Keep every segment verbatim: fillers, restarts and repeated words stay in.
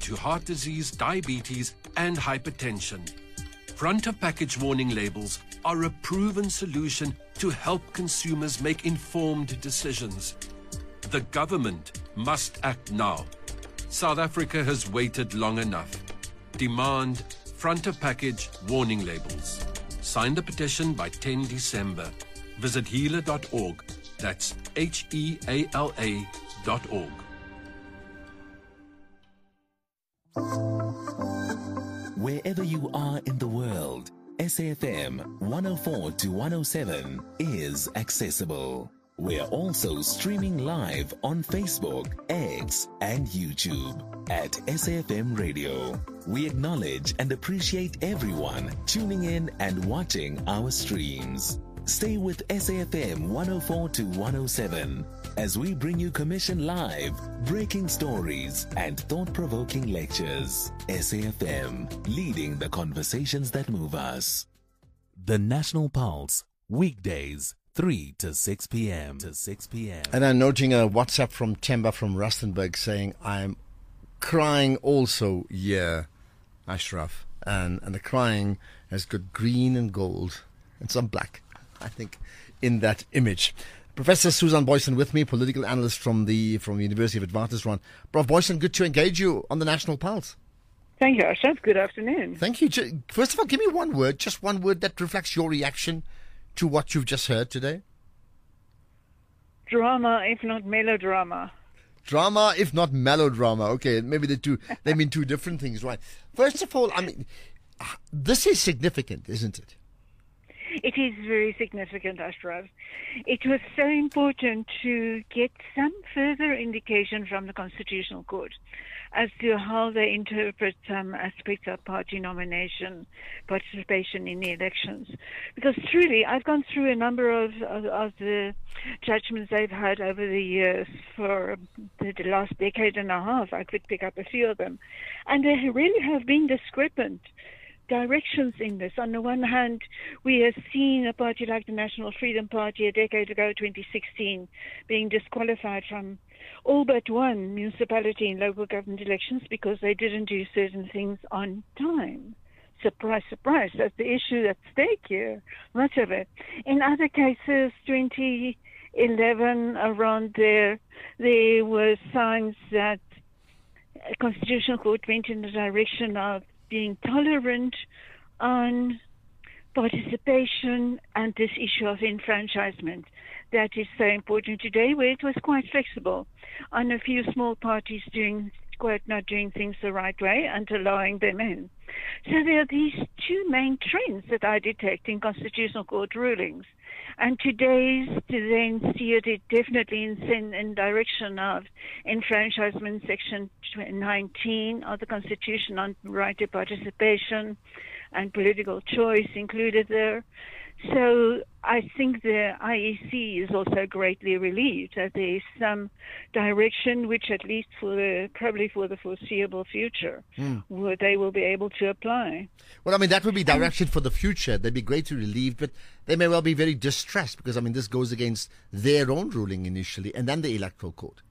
to heart disease, diabetes, and hypertension. Front of package warning labels are a proven solution to help consumers make informed decisions. The government must act now. South Africa has waited long enough. Demand front of package warning labels. Sign the petition by the tenth of December. Visit healer dot org. That's H E A L A dot org. Wherever you are in the world, S A F M one oh four to one oh seven is accessible. We're also streaming live on Facebook, X, and YouTube at S A F M Radio. We acknowledge and appreciate everyone tuning in and watching our streams. Stay with S A F M one oh four to one oh seven as we bring you commission live, breaking stories, and thought-provoking lectures. S A F M, leading the conversations that move us. The National Pulse, weekdays, three to six p.m. to six p.m. And I'm noting a WhatsApp from Temba from Rustenburg saying, I'm crying also, yeah, Ashraf. And, and the crying has got green and gold and some black, I think, in that image. Professor Susan Boyson with me, political analyst from the from the University of Witwatersrand. Prof Boyson, good to engage you on the National Pulse. Thank you, Ashraf. Good afternoon. Thank you. First of all, give me one word, just one word that reflects your reaction to what you've just heard today. Drama, if not melodrama. Drama, if not melodrama. Okay, maybe they two they mean two different things, right? First of all, I mean, this is significant, isn't it? It is very significant, Ashraf. It was so important to get some further indication from the Constitutional Court as to how they interpret some aspects of party nomination, participation in the elections. Because truly, I've gone through a number of, of, of the judgments they've had over the years for the, the last decade and a half. I could pick up a few of them. And they really have been discrepant directions in this. On the one hand, we have seen a party like the National Freedom Party a decade ago, twenty sixteen, being disqualified from all but one municipality and local government elections because they didn't do certain things on time. Surprise, surprise, that's the issue at stake here, much of it. In other cases, twenty eleven, around there, there were signs that a Constitutional Court went in the direction of being tolerant on participation and this issue of enfranchisement. That is so important today, where it was quite flexible on a few small parties doing quite not doing things the right way and allowing them in. So there are these two main trends that I detect in Constitutional Court rulings. And today's to then see it, it definitely in, in direction of enfranchisement, section nineteen of the Constitution on right to participation and political choice included there. So I think the I E C is also greatly relieved that there is some direction which, at least for the probably for the foreseeable future, mm. where they will be able to apply. Well, I mean, that would be direction for the future. They'd be greatly relieved, but they may well be very distressed because, I mean, this goes against their own ruling initially and then the Electoral Court.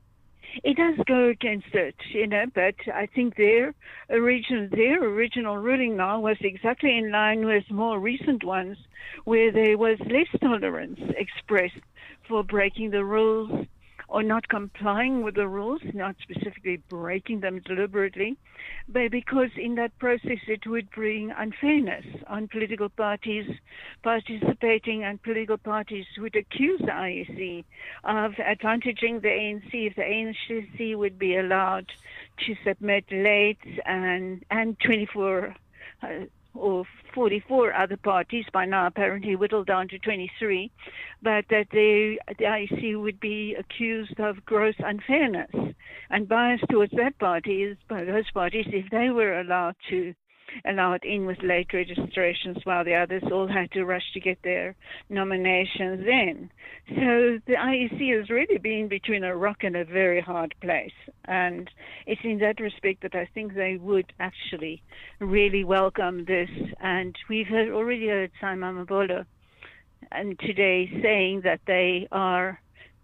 It does go against it, you know, but I think their original, their original ruling now was exactly in line with more recent ones where there was less tolerance expressed for breaking the rules or not complying with the rules, not specifically breaking them deliberately, but because in that process it would bring unfairness on political parties participating, and political parties would accuse the I E C of advantaging the A N C if the A N C would be allowed to submit late and, and twenty-four uh, or forty-four other parties, by now apparently whittled down to twenty-three, but that they, the I E C would be accused of gross unfairness and bias towards that party is by those parties if they were allowed to allowed in with late registrations while the others all had to rush to get their nominations in. So the I E C has really been between a rock and a very hard place. And it's in that respect that I think they would actually really welcome this. And we've heard, already heard Simon Mabolo and today saying that they are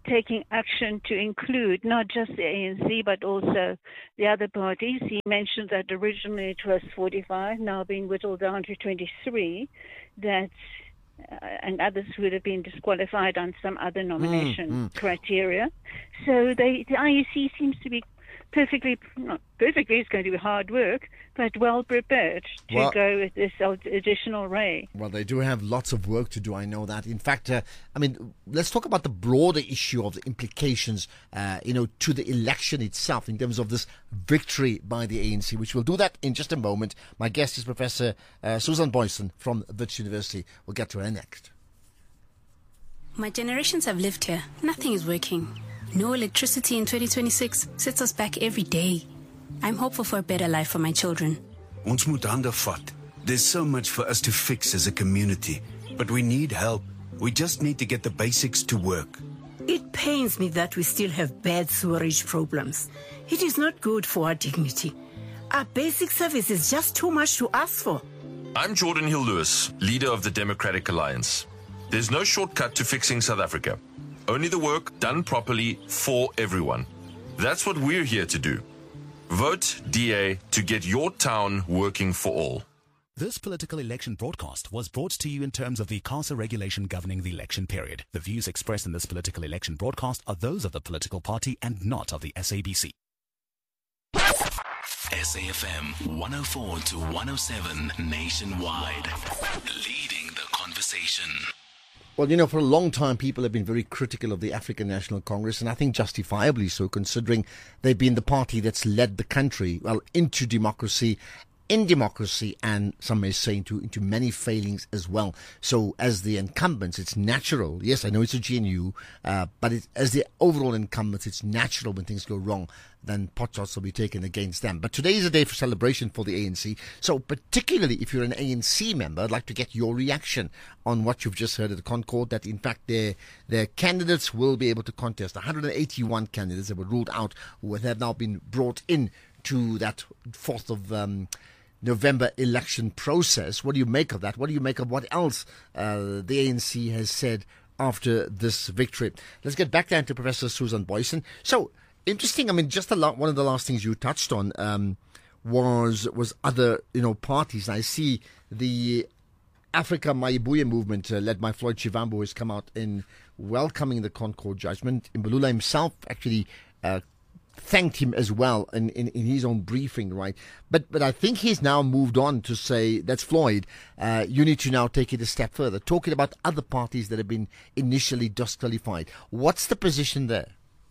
taking action to include not just the A N C but also the other parties. He mentioned that originally it was forty-five, now being whittled down to twenty-three, that uh, and others would have been disqualified on some other nomination mm, mm. criteria. So they, the I E C seems to be perfectly, not perfectly, it's going to be hard work, but well prepared to well, go with this additional ray. Well, they do have lots of work to do, I know that. In fact, uh, I mean, let's talk about the broader issue of the implications, uh, you know, to the election itself in terms of this victory by the A N C, which we'll do that in just a moment. My guest is Professor uh, Susan Booysen from Wits University. We'll get to her next. My generations have lived here. Nothing is working. No electricity in twenty twenty-six sets us back every day. I'm hopeful for a better life for my children. Ons moet hande vat. There's so much for us to fix as a community, but we need help. We just need to get the basics to work. It pains me that we still have bad sewerage problems. It is not good for our dignity. Our basic service is just too much to ask for. I'm Jordan Hill-Lewis, leader of the Democratic Alliance. There's no shortcut to fixing South Africa. Only the work done properly for everyone. That's what we're here to do. Vote D A to get your town working for all. This political election broadcast was brought to you in terms of the CASA regulation governing the election period. The views expressed in this political election broadcast are those of the political party and not of the S A B C. S A F M one oh four to one oh seven nationwide, leading the conversation. Well, you know, for a long time, people have been very critical of the African National Congress, and I think justifiably so, considering they've been the party that's led the country, well, into democracy, in democracy, and some may say into, into many failings as well. So as the incumbents, it's natural. Yes, I know it's a G N U, uh, but it, as the overall incumbents, it's natural when things go wrong, then pot shots will be taken against them. But today is a day for celebration for the A N C. So particularly if you're an A N C member, I'd like to get your reaction on what you've just heard at the Concord, that in fact their, their candidates will be able to contest. one hundred eighty-one candidates that were ruled out who have now been brought in to that fourth of um, November election process. What do you make of that? What do you make of what else uh, the A N C has said after this victory? Let's get back down to Professor Susan Booysen. So, interesting. I mean, just a lot, one of the last things you touched on um, was was other, you know, parties. I see the Africa Mayibuye movement, uh, led by Floyd Shivambu, has come out in welcoming the Concord judgment. Mbalula himself actually uh, thanked him as well in, in, in his own briefing, right? But but I think he's now moved on to say, that's Floyd, uh, you need to now take it a step further, talking about other parties that have been initially disqualified. What's the position there?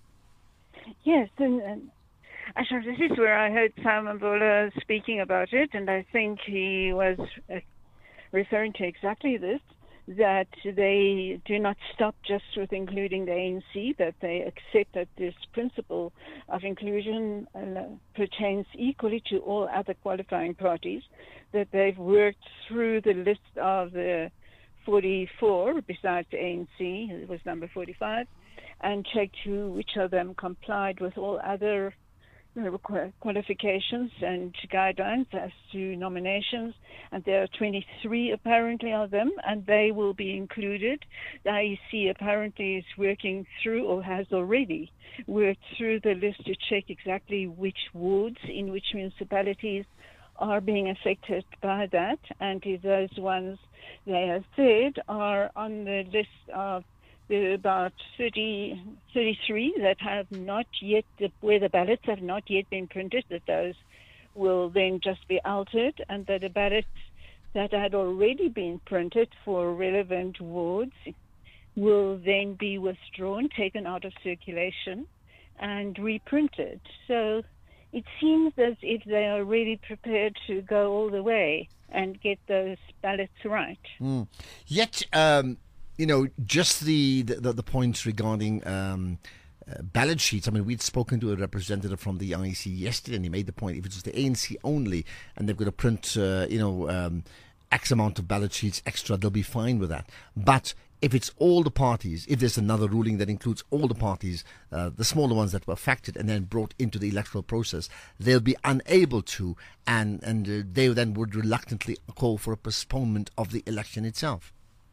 Yes, and, and actually, this is where I heard Simon Mbalula speaking about it, and I think he was uh, referring to exactly this, that they do not stop just with including the A N C, that they accept that this principle of inclusion uh, pertains equally to all other qualifying parties, that they've worked through the list of the forty-four, besides the A N C, it was number forty-five, and checked who, which of them complied with all other you know, qualifications and guidelines as to nominations. And there are twenty-three apparently of them, and they will be included. The I E C apparently is working through, or has already worked through the list to check exactly which wards in which municipalities are being affected by that. And if those ones they have said are on the list of there are about thirty, thirty-three that have not yet, where the ballots have not yet been printed, that those will then just be altered, and that the ballots that had already been printed for relevant wards will then be withdrawn, taken out of circulation, and reprinted. So it seems as if they are really prepared to go all the way and get those ballots right. Mm. Yet, um you know, just the, the, the points regarding um, uh, ballot sheets. I mean, we'd spoken to a representative from the I E C yesterday, and he made the point, if it's just the A N C only, and they've got to print, uh, you know, um, X amount of ballot sheets extra, they'll be fine with that. But if it's all the parties, if there's another ruling that includes all the parties, uh, the smaller ones that were affected and then brought into the electoral process, they'll be unable to, and, and uh, they then would reluctantly call for a postponement of the election itself.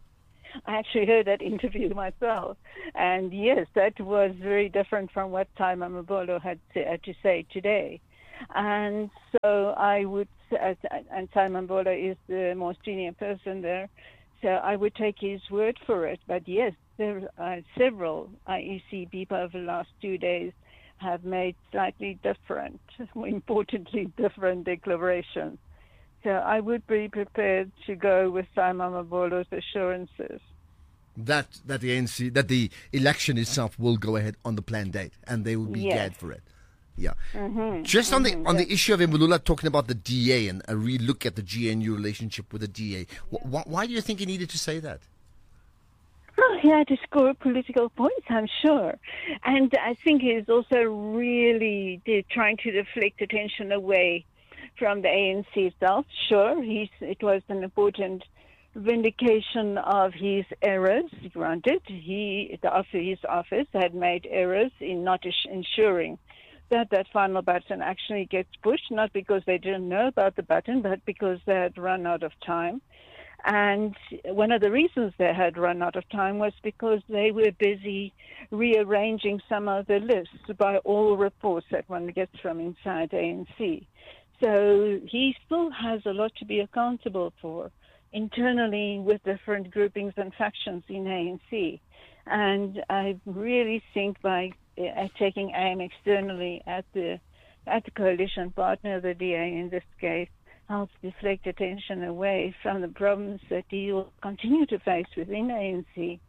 I actually heard that interview myself. And yes, that was very different from what Simon Mabolo had to, had to say today. And so I would, and Simon Mabolo is the most senior person there, so I would take his word for it. But yes, there are several I E C people over the last two days have made slightly different, more importantly different declarations. So I would be prepared to go with Simon Mabolo's assurances. That that the A N C, that the election itself will go ahead on the planned date, and they will be Yes. glad for it. Yeah. Mm-hmm. Just on mm-hmm. the on the issue of Mbulula talking about the D A and a re-look at the G N U relationship with the D A, wh- wh- why do you think he needed to say that? Oh, he had to score political points, I'm sure. And I think he's also really did, trying to deflect attention away from the A N C itself. Sure, he's, it was an important vindication of his errors, granted. He, the, his office had made errors in not ensuring that that final button actually gets pushed, not because they didn't know about the button, but because they had run out of time. And one of the reasons they had run out of time was because they were busy rearranging some of the lists by all reports that one gets from inside A N C. So he still has a lot to be accountable for internally with different groupings and factions in A N C. And I really think by uh, taking aim externally at the at the coalition partner, the D A in this case, helps deflect attention away from the problems that he will continue to face within A N C.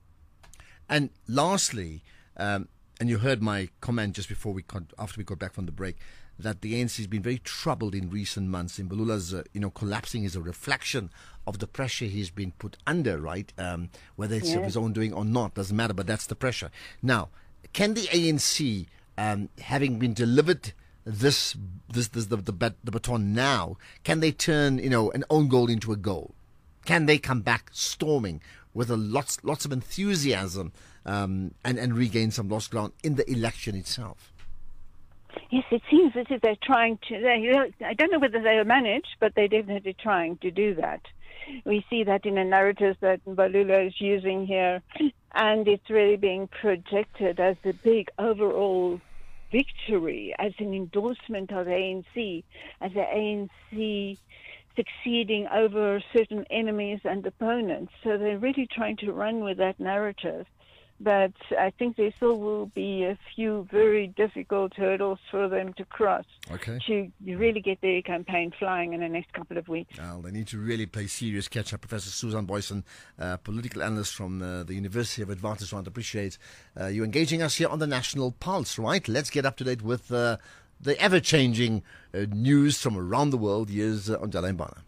And lastly, um, and you heard my comment just before we con- after we got back from the break, that the A N C has been very troubled in recent months. Mbulula's, uh, you know, collapsing is a reflection of the pressure he's been put under, right? Um, whether it's Yes. of his own doing or not, doesn't matter, but that's the pressure. Now, can the A N C, um, having been delivered this, this, this the, the, bat, the baton now, can they turn, you know, an own goal into a goal? Can they come back storming with a lots, lots of enthusiasm um, and, and regain some lost ground in the election itself? Yes, it seems as if they're trying to. They, I don't know whether they'll manage, but they're definitely trying to do that. We see that in the narratives that Mbalula is using here, and it's really being projected as a big overall victory, as an endorsement of the A N C, as the A N C succeeding over certain enemies and opponents. So they're really trying to run with that narrative. But I think there still will be a few very difficult hurdles for them to cross Okay. to really get their campaign flying in the next couple of weeks. Well, they need to really play serious catch-up. Professor Susan Boyson, uh, political analyst from uh, the University of Witwatersrand. Appreciate uh, you engaging us here on the National Pulse, right? Let's get up to date with uh, the ever-changing uh, news from around the world. Here's uh, Ondala Mbana.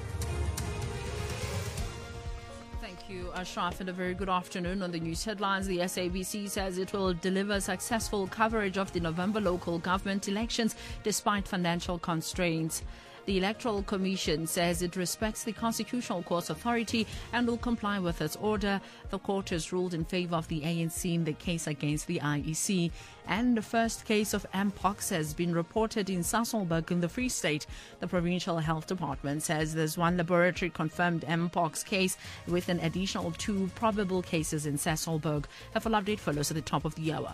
Thank you, Ashraf, and a very good afternoon. On the news headlines, the S A B C says it will deliver successful coverage of the November local government elections despite financial constraints. The Electoral Commission says it respects the Constitutional Court's authority and will comply with its order. The court has ruled in favor of the A N C in the case against the I E C. And the first case of Mpox has been reported in Sasolburg in the Free State. The Provincial Health Department says there's one laboratory-confirmed Mpox case with an additional two probable cases in Sasolburg. A full update follows at the top of the hour.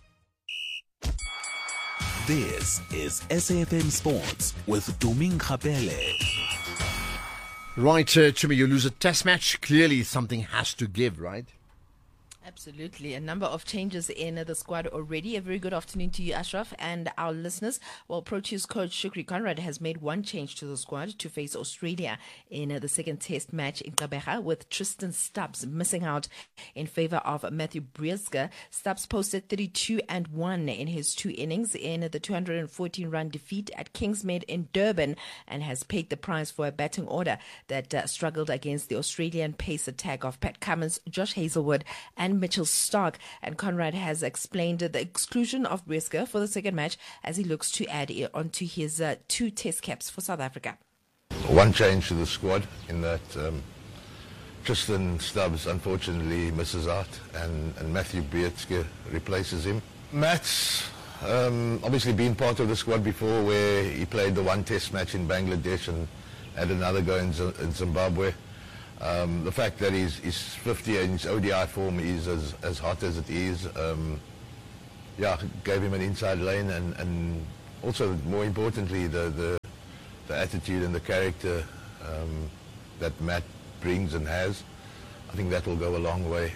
This is S A F M Sports with Doming Khapele. Right, uh, Chumi, you lose a test match. Clearly something has to give, right? Absolutely. A number of changes in the squad already. A very good afternoon to you, Ashraf, and our listeners. Well, Proteas coach Shukri Conrad has made one change to the squad to face Australia in the second test match in Gqeberha, with Tristan Stubbs missing out in favor of Matthew Breeske. Stubbs posted thirty-two and one in his two innings in the two hundred fourteen run defeat at Kingsmead in Durban, and has paid the price for a batting order that uh, struggled against the Australian pace attack of Pat Cummins, Josh Hazelwood, and Mitchell Stark. And Conrad has explained the exclusion of Breeske for the second match as he looks to add onto his uh, two test caps for South Africa. One change to the squad in that um, Tristan Stubbs unfortunately misses out, and, and Matthew Breeske replaces him. Matt's um, obviously been part of the squad before, where he played the one test match in Bangladesh and had another go in, Z- in Zimbabwe. Um, the fact that his, his fifty and his O D I form is as, as hot as it is, um, yeah, gave him an inside lane, and, and also, more importantly, the, the, the attitude and the character um, that Matt brings and has. I think that will go a long way.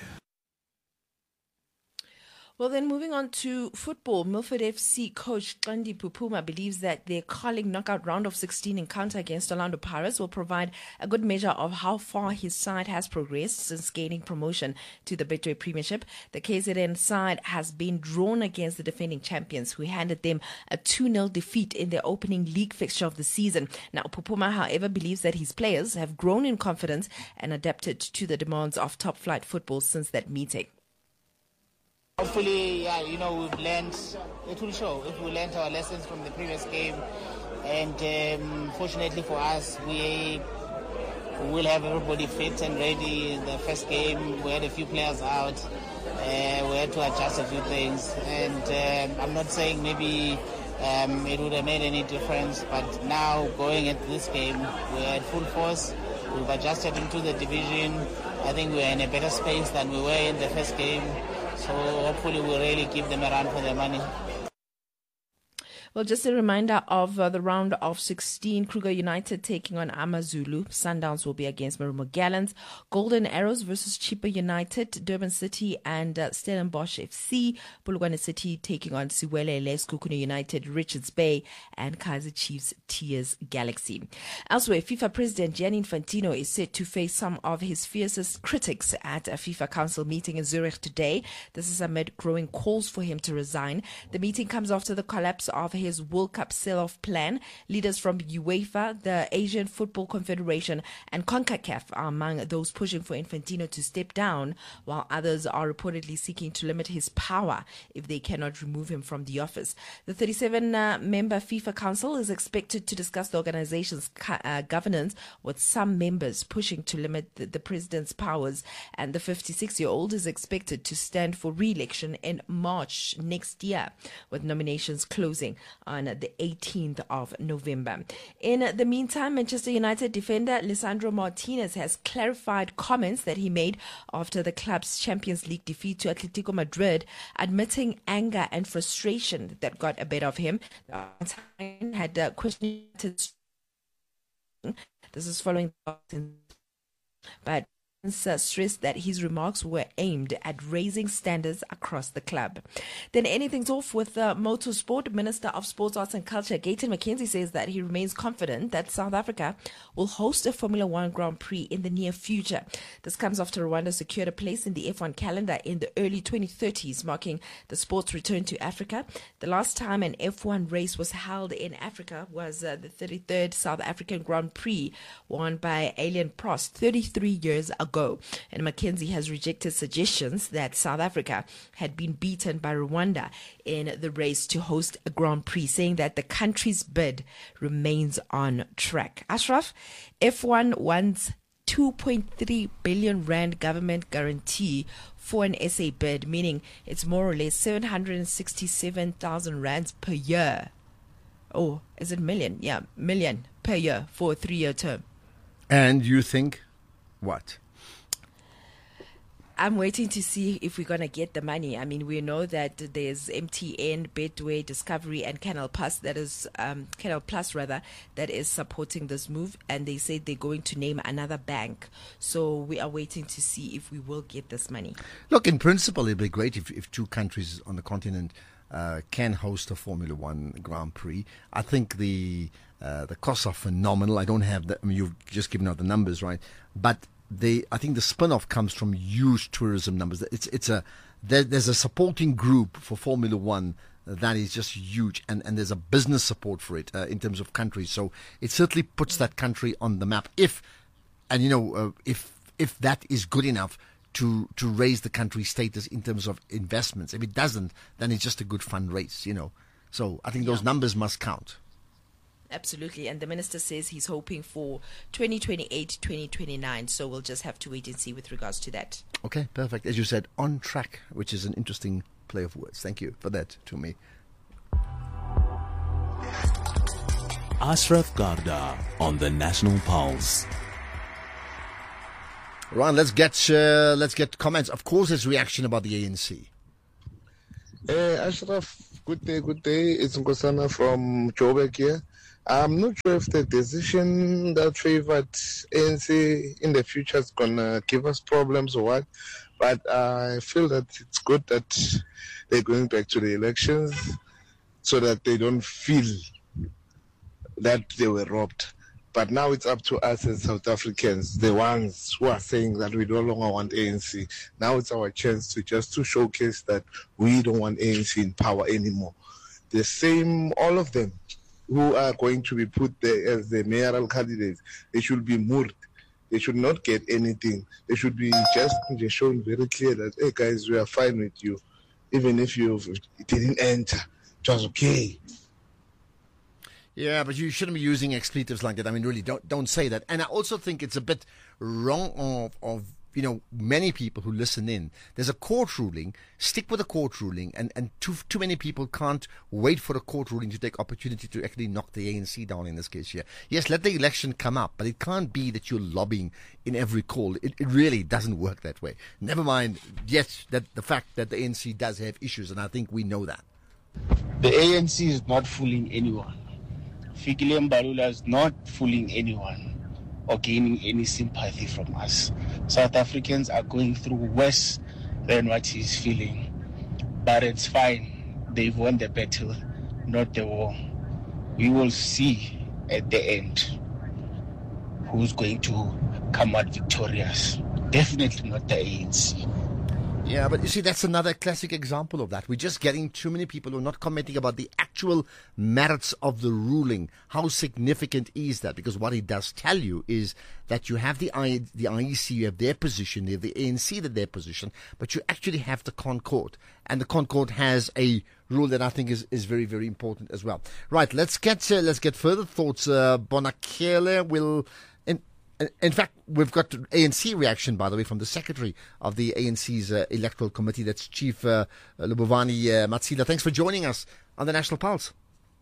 Well, then moving on to football, Milford F C coach Xandi Pupuma believes that their Carling knockout round of sixteen encounter against Orlando Pirates will provide a good measure of how far his side has progressed since gaining promotion to the Betway Premiership. The K Z N side has been drawn against the defending champions, who handed them a two nil defeat in their opening league fixture of the season. Now, Pupuma, however, believes that his players have grown in confidence and adapted to the demands of top-flight football since that meeting. Hopefully, yeah, you know, we've learned, it will show if we learned our lessons from the previous game. And um, fortunately for us, we will have everybody fit and ready in the first game. We had a few players out. Uh, we had to adjust a few things. And um, I'm not saying maybe um, it would have made any difference, but now going into this game, we're at full force. We've adjusted into the division. I think we're in a better space than we were in the first game. So hopefully we'll really give them a run for their money. Well, just a reminder of uh, the round of sixteen. Kruger United taking on Amazulu. Sundowns will be against Marumo Gallants. Golden Arrows versus Chippa United. Durban City and uh, Stellenbosch F C. Polokwane City taking on Siwele Les Kukuna United, Richards Bay, and Kaizer Chiefs Tears Galaxy. Elsewhere, FIFA President Gianni Infantino is set to face some of his fiercest critics at a FIFA Council meeting in Zurich today. This is amid growing calls for him to resign. The meeting comes after the collapse of his World Cup sell-off plan. Leaders from UEFA, the Asian Football Confederation, and CONCACAF are among those pushing for Infantino to step down, while others are reportedly seeking to limit his power if they cannot remove him from the office. The thirty-seven-member uh, FIFA Council is expected to discuss the organization's uh, governance, with some members pushing to limit the, the president's powers, and the fifty-six-year-old is expected to stand for re-election in March next year, with nominations closing on the eighteenth of November. In the meantime, Manchester United defender Lisandro Martinez has clarified comments that he made after the club's Champions League defeat to Atletico Madrid, admitting anger and frustration that got a bit of him. The Argentine had uh, questioned. This is following, but Uh, stressed that his remarks were aimed at raising standards across the club. Then anything's off with uh, motorsport. Minister of Sports, Arts and Culture Gayton McKenzie says that he remains confident that South Africa will host a Formula One Grand Prix in the near future. This comes after Rwanda secured a place in the F one calendar in the early twenty thirties, marking the sport's return to Africa. The last time an F one race was held in Africa was uh, the thirty-third South African Grand Prix, won by Alain Prost thirty-three years ago. Go. And McKenzie has rejected suggestions that South Africa had been beaten by Rwanda in the race to host a Grand Prix, saying that the country's bid remains on track. Ashraf, F one wants two point three billion rand government guarantee for an S A bid, meaning it's more or less seven hundred sixty-seven thousand rands per year. Oh, is it million? Yeah, million per year for a three-year term. And you think what? I'm waiting to see if we're going to get the money. I mean, we know that there's M T N, Betway, Discovery, and Canal Plus, that is, um, Canal Plus rather, that is supporting this move. And they said they're going to name another bank. So we are waiting to see if we will get this money. Look, in principle, it'd be great if, if two countries on the continent uh, can host a Formula One Grand Prix. I think the uh, the costs are phenomenal. I don't have the, I mean, you've just given out the numbers, right? But They, I think the spin-off comes from huge tourism numbers. It's it's a there, there's a supporting group for Formula One that is just huge, and, and there's a business support for it uh, in terms of countries. So it certainly puts that country on the map. If and you know uh, if if that is good enough to to raise the country's status in terms of investments. If it doesn't, then it's just a good fundraise. You know. So I think yeah. those numbers must count. Absolutely. And the minister says he's hoping for twenty twenty-eight, twenty twenty-nine. So we'll just have to wait and see with regards to that. Okay, perfect. As you said, on track, which is an interesting play of words. Thank you for that, to me. Ashraf Garda on the National Pulse. Ron, let's get uh, let's get comments. Of course, there's reaction about the A N C. Uh, Ashraf, good day, good day. It's Nkosana from Joburg here. I'm not sure if the decision that favored A N C in the future is going to give us problems or what, but I feel that it's good that they're going back to the elections so that they don't feel that they were robbed. But now it's up to us as South Africans, the ones who are saying that we no longer want A N C. Now it's our chance to just to showcase that we don't want A N C in power anymore. The same, all of them who are going to be put there as the mayoral candidates, they should be moved. They should not get anything. They should be just, just shown very clear that, hey guys, we are fine with you. Even if you didn't enter, it was okay. Yeah, but you shouldn't be using expletives like that. I mean, really, don't don't say that. And I also think it's a bit wrong of, of you know, many people who listen in. There's a court ruling. Stick with the court ruling. And, and too too many people can't wait for a court ruling to take opportunity to actually knock the A N C down in this case here. Yes, let the election come up, but it can't be that you're lobbying in every call. It, it really doesn't work that way. Never mind, yes, that the fact that the A N C does have issues, and I think we know that. The A N C is not fooling anyone. Fikile Mbalula is not fooling anyone or gaining any sympathy from us. South Africans are going through worse than what he's feeling. But it's fine. They've won the battle, not the war. We will see at the end who's going to come out victorious. Definitely not the A N C. Yeah, but you see, that's another classic example of that. We're just getting too many people who are not commenting about the actual merits of the ruling. How significant is that? Because what it does tell you is that you have the I, the I E C, you have their position, you have the A N C, their position, but you actually have the Concord. And the Concord has a rule that I think is, is very, very important as well. Right, let's get uh, let's get further thoughts. Uh, Bonakele will... In fact, we've got A N C reaction, by the way, from the secretary of the A N C's uh, electoral committee. That's Chief uh, Lubovani uh, Matsila. Thanks for joining us on the National Pulse.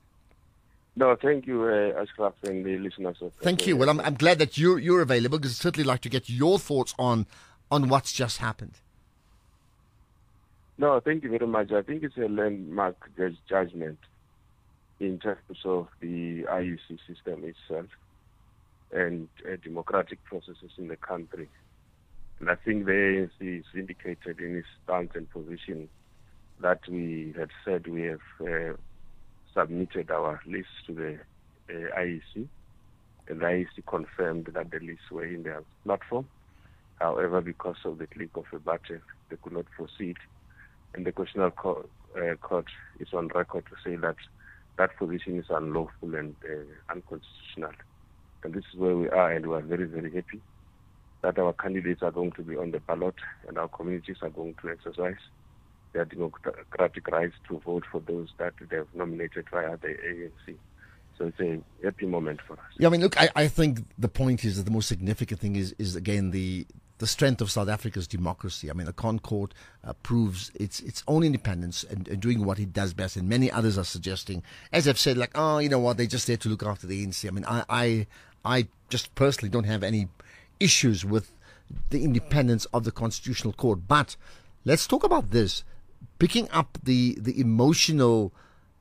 No, thank you, uh, Ashraf, and the listeners. Thank you. Well, I'm, I'm glad that you're, you're available, because I'd certainly like to get your thoughts on, on what's just happened. No, thank you very much. I think it's a landmark judgment in terms of the I E C system itself and uh, democratic processes in the country. And I think the A N C is indicated in its stance and position that we had said we have uh, submitted our list to the uh, I E C, and the I E C confirmed that the lists were in their platform. However, because of the click of a button, they could not proceed. And the Constitutional Court, uh, court is on record to say that that position is unlawful and uh, unconstitutional. And this is where we are, and we are very, very happy that our candidates are going to be on the ballot and our communities are going to exercise their democratic rights to vote for those that they have nominated via the A N C. So it's a happy moment for us. Yeah, I mean, look, I, I think the point is that the most significant thing is, is again, the the strength of South Africa's democracy. I mean, the Concord uh, proves its its own independence and, and doing what it does best. And many others are suggesting, as I've said, like, oh, you know what, they're just there to look after the A N C. I mean, I, I, I just personally don't have any issues with the independence of the Constitutional Court. But let's talk about this. Picking up the, the emotional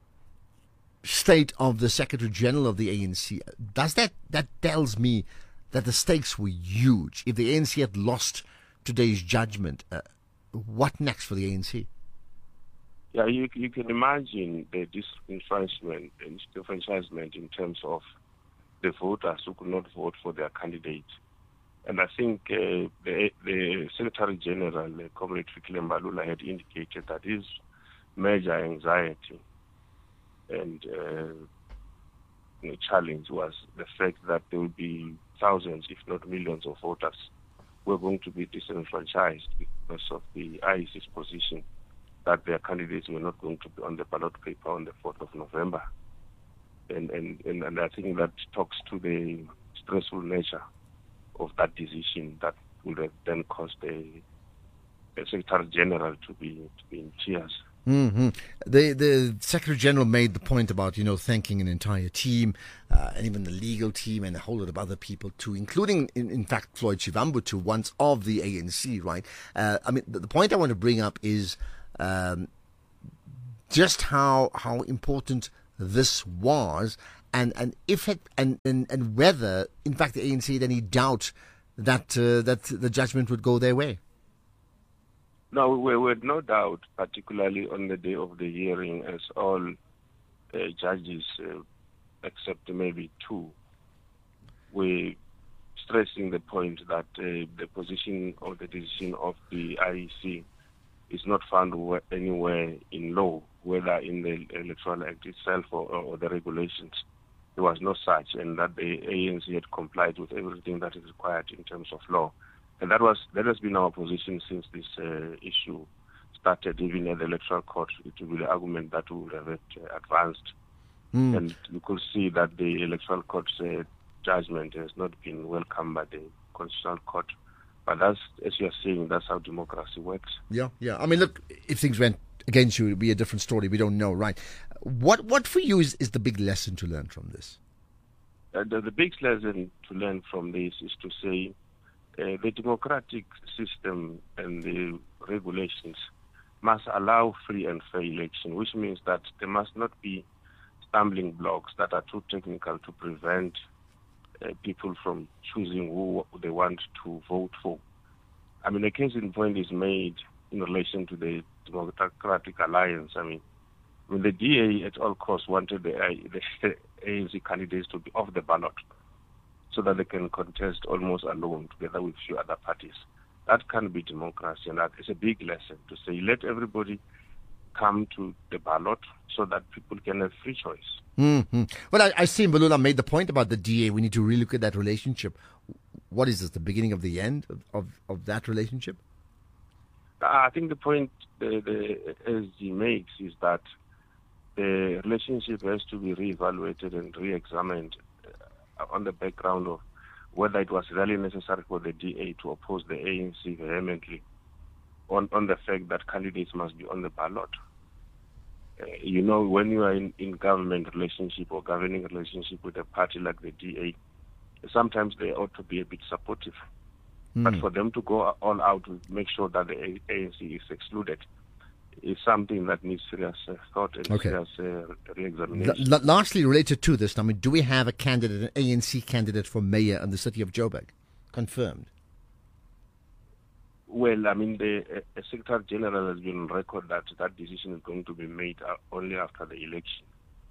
state of the Secretary General of the A N C, does that, that tells me that the stakes were huge. If the A N C had lost today's judgment, uh, what next for the A N C? Yeah, you, you can imagine the disenfranchisement, disenfranchisement in terms of the voters who could not vote for their candidate. And I think uh, the, the Secretary General, uh, Comrade Fikile Mbalula, had indicated that his major anxiety and uh, you know, challenge was the fact that there will be thousands, if not millions, of voters who are going to be disenfranchised because of the I E C's position that their candidates were not going to be on the ballot paper on the fourth of November. And, and, and, and I think that talks to the stressful nature of that decision that would have then caused the, the Secretary General to be, to be in tears. Mm-hmm. The the Secretary General made the point about, you know, thanking an entire team, uh, and even the legal team and a whole lot of other people too, including, in, in fact, Floyd Shivambu too, once of the A N C, right? Uh, I mean, the, the point I want to bring up is um, just how how important this was, and, and if it and, and, and whether, in fact, the A N C had any doubt that uh, that the judgment would go their way. No, we we had no doubt, particularly on the day of the hearing, as all uh, judges, uh, except maybe two, were stressing the point that uh, the position or the decision of the I E C is not found anywhere in law, whether in the Electoral Act itself or, or the regulations. There was no such, and that the A N C had complied with everything that is required in terms of law. And that was that has been our position since this uh, issue started, even at the Electoral Court. It will be the argument that we would have uh, advanced. Mm. And you could see that the Electoral Court's uh, judgment has not been welcomed by the Constitutional Court. But that's, as you're saying, that's how democracy works. Yeah, yeah. I mean, look, if things went against you, it would be a different story. We don't know, right? What what for you is, is the big lesson to learn from this? Uh, the, the big lesson to learn from this is to say, Uh, the democratic system and the regulations must allow free and fair election, which means that there must not be stumbling blocks that are too technical to prevent uh, people from choosing who they want to vote for. I mean, a case in point is made in relation to the Democratic Alliance. I mean, when the D A at all costs wanted the, the A N C candidates to be off the ballot, so that they can contest almost alone together with few other parties. That can be democracy, and that is a big lesson to say, let everybody come to the ballot so that people can have free choice. Mm-hmm. Well, I, I see Mbalula made the point about the D A. We need to relook at that relationship. What is this, the beginning of the end of, of, of that relationship? I think the point the, the S G makes is that the relationship has to be reevaluated and re-examined on the background of whether it was really necessary for the D A to oppose the A N C vehemently on, on the fact that candidates must be on the ballot. Uh, you know, when you are in, in government relationship or governing relationship with a party like the D A, sometimes they ought to be a bit supportive. Mm. But for them to go all out to make sure that the A N C is excluded is something that needs serious uh, thought and okay. serious uh, re-examination. L- l- lastly, related to this, I mean, do we have a candidate, an A N C candidate for mayor in the city of Joburg? Confirmed? Well, I mean, the uh, Secretary General has been on record that that decision is going to be made uh, only after the election.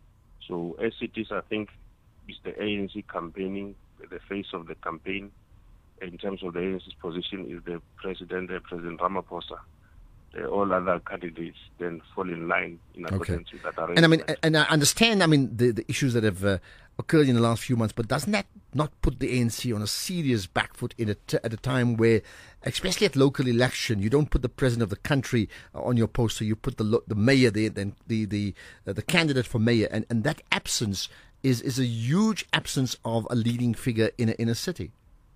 So as it is, I think, it's the A N C campaigning, the face of the campaign. In terms of the A N C's position is the President, uh, President Ramaphosa. Uh, all other candidates then fall in line in accordance okay. with that arrangement. And I mean, and I understand, I mean, the, the issues that have uh, occurred in the last few months, but doesn't that not put the A N C on a serious back foot in a t- at a time where, especially at local election, you don't put the president of the country on your poster, you put the lo- the mayor there, then the the uh, the candidate for mayor, and, and that absence is, is a huge absence of a leading figure in a, in a city.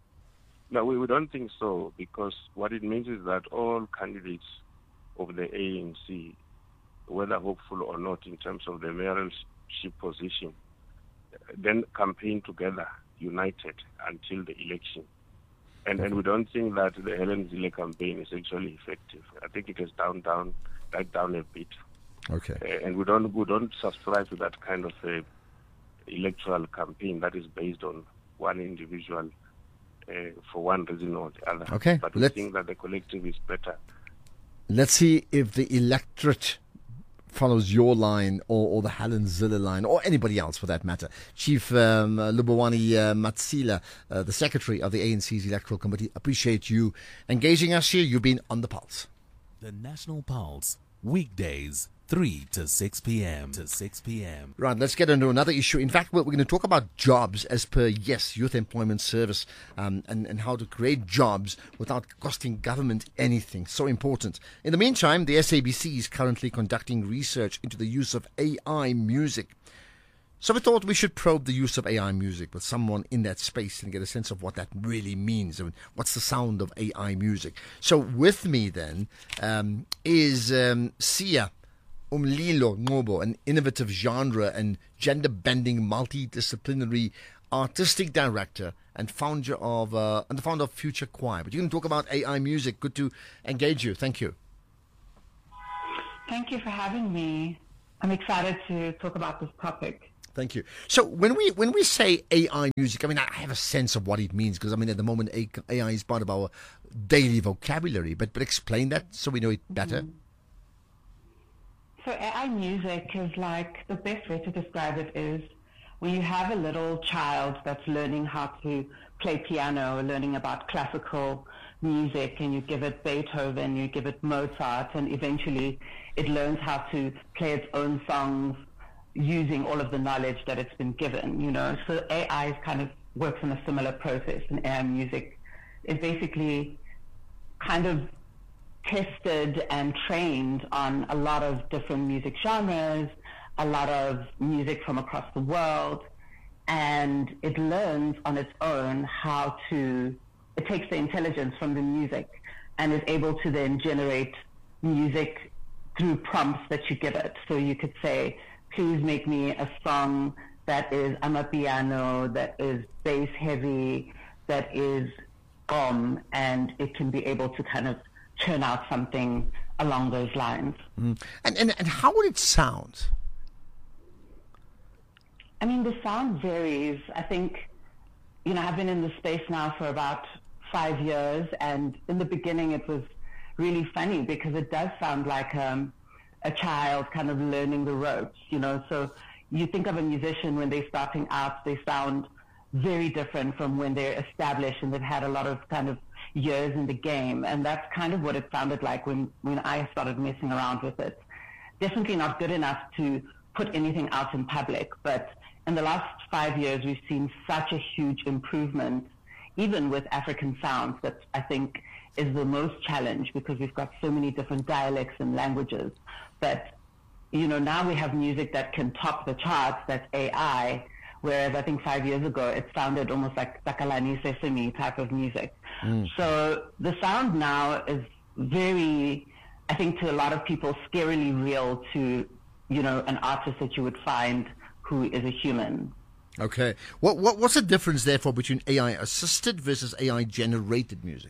No, we, we don't think so, because what it means is that all candidates of the A N C, whether hopeful or not in terms of the mayoralship position, then campaign together, united, until the election. And and we don't think that the Helen Zille campaign is actually effective. I think it has down, down, died down a bit. Okay. Uh, and we don't we don't subscribe to that kind of a electoral campaign that is based on one individual uh, for one reason or the other. Okay. But we Let's... think that the collective is better. Let's see if the electorate follows your line or, or the Helen Zille line, or anybody else for that matter. Chief um, Lubowani uh, Matsila, uh, the Secretary of the A N C's Electoral Committee, appreciate you engaging us here. You've been on the Pulse. The National Pulse, weekdays, three to six p.m. to six p.m. Right, let's get into another issue. In fact, we're, we're going to talk about jobs as per, yes, Youth Employment Service, um, and, and how to create jobs without costing government anything. So important. In the meantime, the S A B C is currently conducting research into the use of A I music. So we thought we should probe the use of A I music with someone in that space and get a sense of what that really means and what's the sound of A I music. So with me then um, is um, Sia Umlilo Ngobo, an innovative genre and gender-bending, multidisciplinary artistic director and founder of uh, and the founder of Future Choir. But you can talk about A I music. Good to engage you. Thank you. Thank you for having me. I'm excited to talk about this topic. Thank you. So when we when we say A I music, I mean, I have a sense of what it means because, I mean, at the moment, A I is part of our daily vocabulary. But, but explain that so we know it better. Mm-hmm. So A I music is like, the best way to describe it is when you have a little child that's learning how to play piano or learning about classical music, and you give it Beethoven, you give it Mozart, and eventually it learns how to play its own songs using all of the knowledge that it's been given, you know. So A I is kind of works in a similar process, and A I music is basically kind of tested and trained on a lot of different music genres, a lot of music from across the world, and it learns on its own how to, it takes the intelligence from the music and is able to then generate music through prompts that you give it. So you could say, please make me a song that is amapiano, that is bass heavy, that is gom, and it can be able to kind of churn out something along those lines. Mm. And, and and how would it sound? I mean, the sound varies. I think, you know, I've been in the space now for about five years, and in the beginning it was really funny because it does sound like um, a child kind of learning the ropes, you know. So you think of a musician when they're starting out, they sound very different from when they're established and they've had a lot of kind of years in the game. And that's kind of what it sounded like when, when I started messing around with it. Definitely not good enough to put anything out in public, but in the last five years, we've seen such a huge improvement, even with African sounds, that I think is the most challenge because we've got so many different dialects and languages. But, you know, now we have music that can top the charts, that's A I, whereas I think five years ago it sounded almost like Takalani Sesame type of music. Mm. So the sound now is very, I think to a lot of people, scarily real to, you know, an artist that you would find who is a human. Okay. What, what What's the difference, therefore, between A I-assisted versus A I-generated music?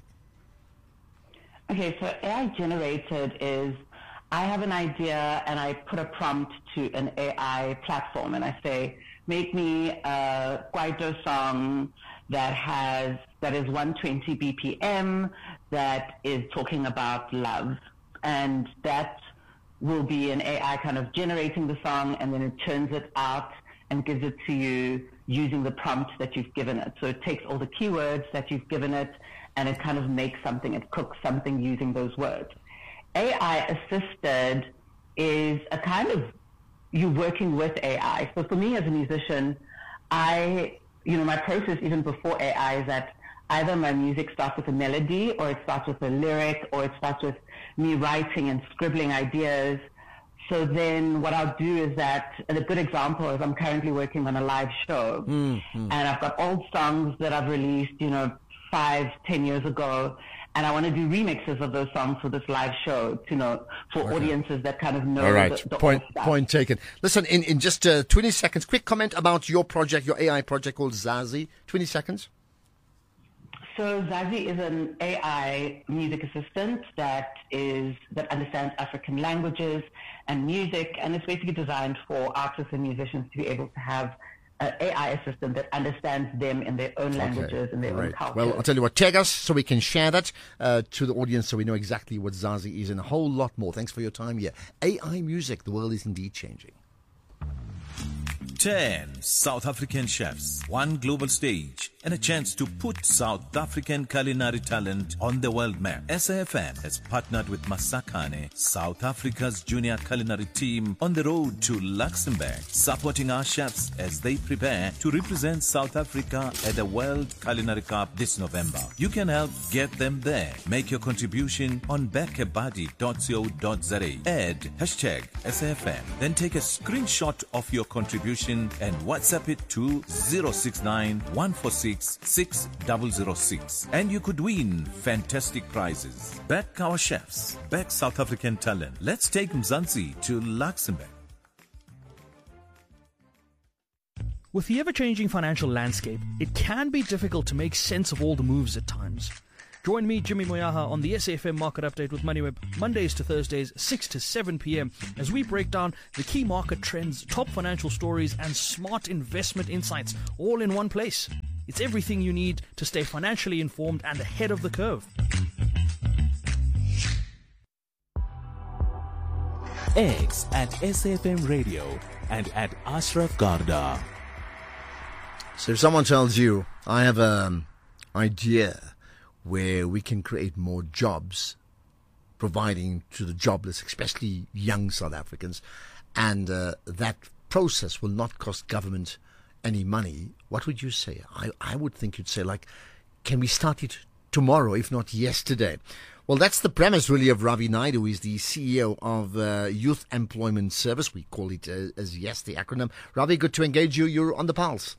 Okay, so A I-generated is, I have an idea and I put a prompt to an A I platform and I say, make me a Kwaito song that has, that is one hundred twenty B P M, that is talking about love. And that will be an A I kind of generating the song, and then it turns it out and gives it to you using the prompt that you've given it. So it takes all the keywords that you've given it and it kind of makes something, it cooks something using those words. A I assisted is a kind of, you're working with A I. So for me as a musician, I, you know, my process even before A I is that either my music starts with a melody, or it starts with a lyric, or it starts with me writing and scribbling ideas. So then what I'll do is that, and a good example is I'm currently working on a live show, mm-hmm. and I've got old songs that I've released, you know, five, ten years ago, and I want to do remixes of those songs for this live show, to, you know, for okay. audiences that kind of know. All right, the, the point point taken. Listen, in, in just uh, twenty seconds, quick comment about your project, your A I project called Zazi. twenty seconds. So Zazi is an A I music assistant that is that understands African languages and music, and it's basically designed for artists and musicians to be able to have an A I assistant that understands them in their own languages okay. and their right. own culture. Well, I'll tell you what, tag us so we can share that uh, to the audience so we know exactly what Zazi is and a whole lot more. Thanks for your time here. A I music, the world is indeed changing. Ten South African chefs, one global stage, and a chance to put South African culinary talent on the world map. S A F M has partnered with Masakane, South Africa's junior culinary team, on the road to Luxembourg, supporting our chefs as they prepare to represent South Africa at the World Culinary Cup this November. You can help get them there. Make your contribution on bekebadi dot co dot za. Add hashtag S A F M. Then take a screenshot of your contribution and WhatsApp it to zero six nine one four six six, six zero zero six. And you could win fantastic prizes. Back our chefs. Back South African talent. Let's take Mzansi to Luxembourg. With the ever-changing financial landscape, it can be difficult to make sense of all the moves at times. Join me, Jimmy Moyaha, on the S A F M Market Update with MoneyWeb, Mondays to Thursdays, six to seven p.m, as we break down the key market trends, top financial stories, and smart investment insights, all in one place. It's everything you need to stay financially informed and ahead of the curve. X at S A F M Radio and at Ashraf Garda. So if someone tells you, I have an idea where we can create more jobs, providing to the jobless, especially young South Africans, and uh, that process will not cost government any money, what would you say? I, I would think you'd say, like, can we start it tomorrow, if not yesterday? Well, that's the premise, really, of Ravi Naidu, who is the C E O of uh, Youth Employment Service. We call it uh, as YES, the acronym. Ravi, good to engage you. You're on the pulse.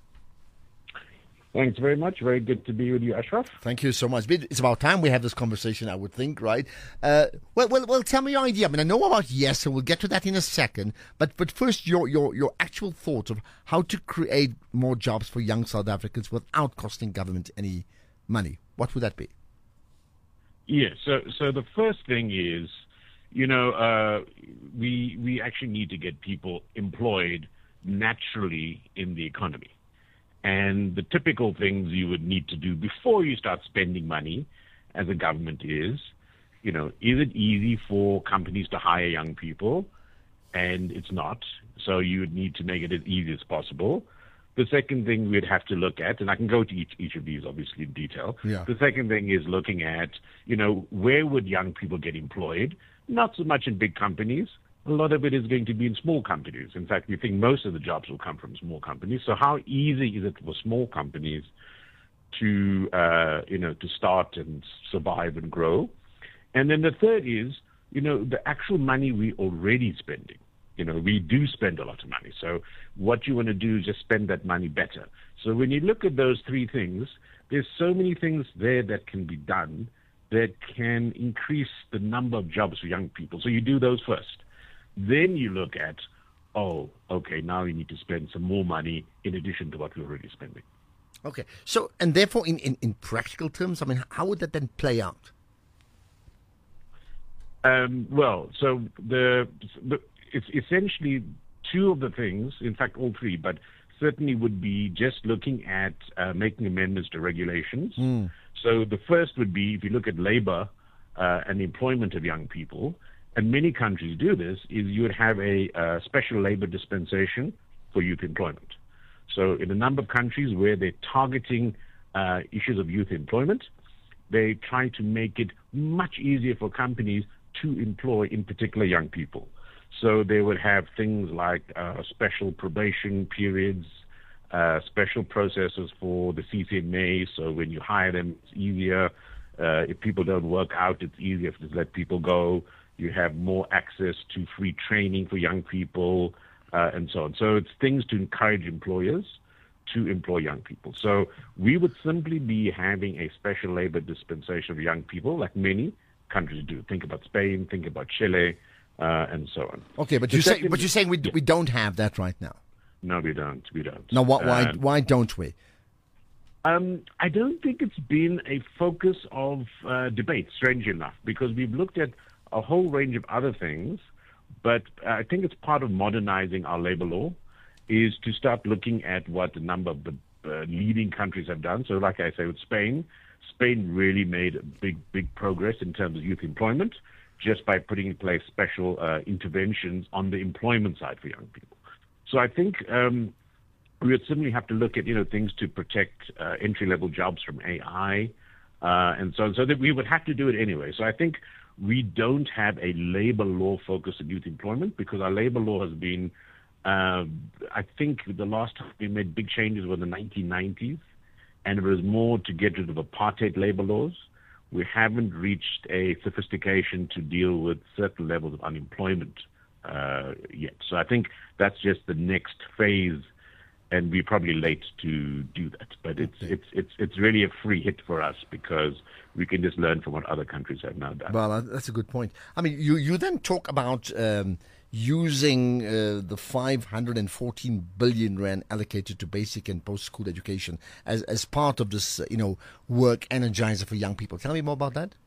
Thanks very much. Very good to be with you, Ashraf. Thank you so much. It's about time we have this conversation, I would think, right? Uh, well, well, well. Tell me your idea. I mean, I know about YES, and we'll get to that in a second. But, but first, your your your actual thoughts of how to create more jobs for young South Africans without costing government any money. What would that be? Yeah. So, so the first thing is, you know, uh, we we actually need to get people employed naturally in the economy. And the typical things you would need to do before you start spending money as a government is, you know, is it easy for companies to hire young people? And it's not. So you would need to make it as easy as possible. The second thing we'd have to look at, and I can go to each, each of these obviously in detail. Yeah. The second thing is looking at, you know, where would young people get employed? Not so much in big companies. A lot of it is going to be in small companies. In fact, we think most of the jobs will come from small companies. So how easy is it for small companies to, uh, you know, to start and survive and grow? And then the third is, you know, the actual money we're already spending. You know, we do spend a lot of money. So what you want to do is just spend that money better. So when you look at those three things, there's so many things there that can be done that can increase the number of jobs for young people. So you do those first. Then you look at, oh, okay, now we need to spend some more money in addition to what we're already spending. Okay. So, and therefore, in, in, in practical terms, I mean, how would that then play out? Um, well, so the, the it's essentially two of the things, in fact, all three, but certainly would be just looking at uh, making amendments to regulations. Mm. So the first would be, if you look at labor uh, and the employment of young people, and many countries do this, is you would have a uh, special labor dispensation for youth employment. So in a number of countries where they're targeting uh, issues of youth employment, they try to make it much easier for companies to employ, in particular, young people. So they would have things like uh, special probation periods, uh, special processes for the C C M A, so when you hire them, it's easier. Uh, if people don't work out, it's easier to let people go. You have more access to free training for young people, uh, and so on. So it's things to encourage employers to employ young people. So we would simply be having a special labor dispensation of young people, like many countries do. Think about Spain, think about Chile, uh, and so on. Okay, but The you say, second- but you're saying we we don't have that right now. No, we don't. We don't. Now, why why, Um, why don't we? Um, I don't think it's been a focus of uh, debate, strangely enough, because we've looked at a whole range of other things, but I think it's part of modernizing our labor law is to start looking at what a number of the uh, leading countries have done. So like I say, with Spain, Spain really made big, big progress in terms of youth employment just by putting in place special uh, interventions on the employment side for young people. So I think um, we would simply have to look at, you know, things to protect uh, entry-level jobs from A I uh, and so on. So that we would have to do it anyway. So I think we don't have a labor law focus on youth employment because our labor law has been, uh, I think the last time we made big changes were in the nineteen nineties, and it was more to get rid of apartheid labor laws. We haven't reached a sophistication to deal with certain levels of unemployment uh, yet. So I think that's just the next phase, and we're probably late to do that. But it's it's it's it's really a free hit for us because we can just learn from what other countries have now done. Well, uh, that's a good point. I mean, you, you then talk about um, using uh, the five hundred fourteen billion rand allocated to basic and post-school education as as part of this, uh, you know, work energizer for young people. Tell me more about that.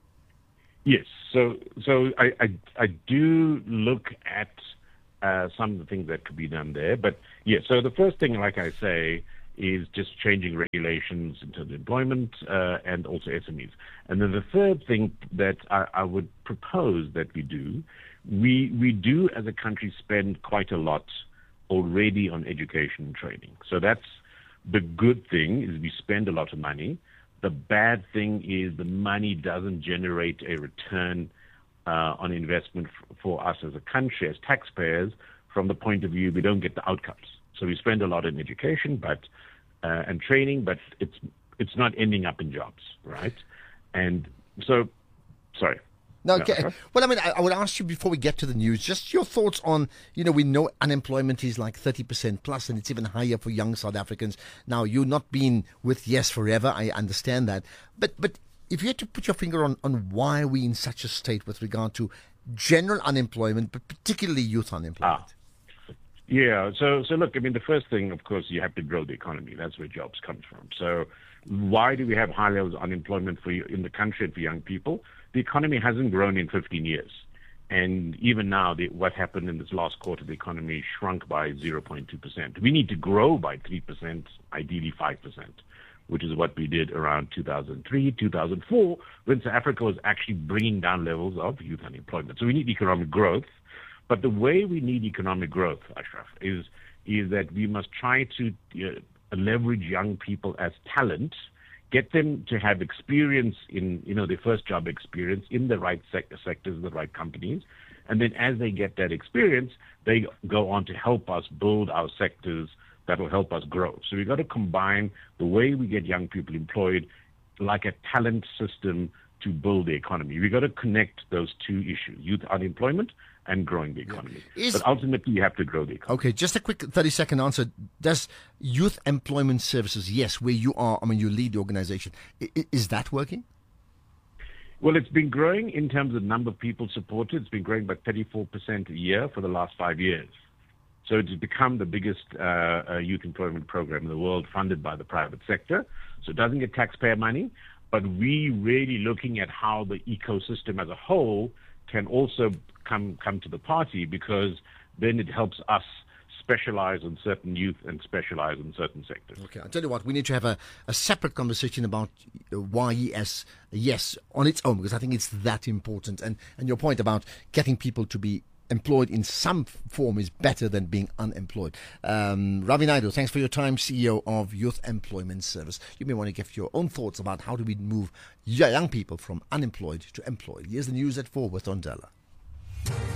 Yes, so so I I, I do look at uh, some of the things that could be done there, but yeah. So the first thing, like I say, is just changing regulations in terms of employment uh, and also S M Es. And then the third thing that I, I would propose that we do, we we do as a country spend quite a lot already on education and training. So that's the good thing, is we spend a lot of money. The bad thing is the money doesn't generate a return uh, on investment f- for us as a country, as taxpayers, from the point of view we don't get the outcomes. So we spend a lot in education, but uh, and training, but it's it's not ending up in jobs, right? And so, sorry. No, okay. Well, I mean, I, I would ask you before we get to the news, just your thoughts on, you know, we know unemployment is like thirty percent plus, and it's even higher for young South Africans. Now, you've not been with Yes Forever, I understand that. But but if you had to put your finger on, on why are we in such a state with regard to general unemployment, but particularly youth unemployment? Ah. Yeah, so so look, I mean, the first thing, of course, you have to grow the economy. That's where jobs come from. So why do we have high levels of unemployment for in the country and for young people? The economy hasn't grown in fifteen years. And even now, the, what happened in this last quarter, the economy shrunk by zero point two percent. We need to grow by three percent, ideally five percent, which is what we did around two thousand three, two thousand four, when South Africa was actually bringing down levels of youth unemployment. So we need economic growth. But the way we need economic growth, Ashraf, is is that we must try to uh, leverage young people as talent, get them to have experience in, you know, their first job experience in the right sec- sectors, the right companies. And then as they get that experience, they go on to help us build our sectors that will help us grow. So we've got to combine the way we get young people employed like a talent system to build the economy. We've got to connect those two issues, youth unemployment and growing the economy. Is, but ultimately, you have to grow the economy. Okay, just a quick thirty-second answer. Does Youth Employment Services, yes, where you are, I mean, you lead the organization, is, is that working? Well, it's been growing in terms of number of people supported. It's been growing by thirty-four percent a year for the last five years. So it's become the biggest uh, uh, youth employment program in the world, funded by the private sector. So it doesn't get taxpayer money, but we really looking at how the ecosystem as a whole can also come come to the party, because then it helps us specialize on certain youth and specialize in certain sectors. Okay, I'll tell you what, we need to have a, a separate conversation about Y E S, yes, on its own, because I think it's that important. And, and your point about getting people to be employed in some form is better than being unemployed. Um, Ravi Naidu, thanks for your time, C E O of Youth Employment Service. You may want to give your own thoughts about how do we move young people from unemployed to employed. Here's the news at four with Ondela.